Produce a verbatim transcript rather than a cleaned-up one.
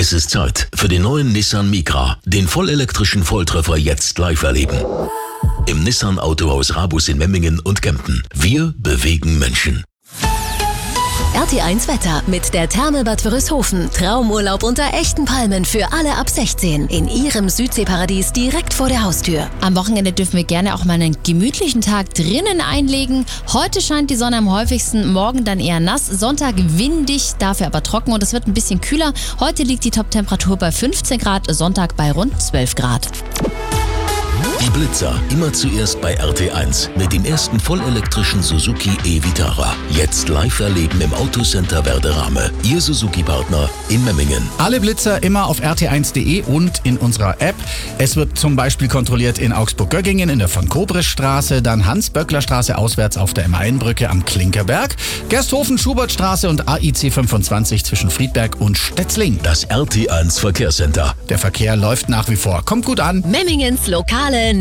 Es ist Zeit für den neuen Nissan Micra, den vollelektrischen Volltreffer jetzt live erleben. Im Nissan Autohaus Rabus in Memmingen und Kempten. Wir bewegen Menschen. R T eins Wetter mit der Therme Bad Wörishofen. Traumurlaub unter echten Palmen für alle ab sechzehn. In Ihrem Südseeparadies direkt vor der Haustür. Am Wochenende dürfen wir gerne auch mal einen gemütlichen Tag drinnen einlegen. Heute scheint die Sonne am häufigsten, morgen dann eher nass. Sonntag windig, dafür aber trocken und es wird ein bisschen kühler. Heute liegt die Toptemperatur bei fünfzehn Grad, Sonntag bei rund zwölf Grad. Die Blitzer immer zuerst bei R T eins mit dem ersten vollelektrischen Suzuki e-Vitara. Jetzt live erleben im Autocenter Werderame. Ihr Suzuki-Partner in Memmingen. Alle Blitzer immer auf r t eins punkt de und in unserer App. Es wird zum Beispiel kontrolliert in Augsburg-Göggingen in der Von-Kobresch-Straße, dann Hans-Böckler-Straße auswärts auf der Emma-Brücke am Klinkerberg, Gersthofen-Schubertstraße und A I C fünfundzwanzig zwischen Friedberg und Stetzling. Das R T eins Verkehrscenter. Der Verkehr läuft nach wie vor. Kommt gut an. Memmingens lokale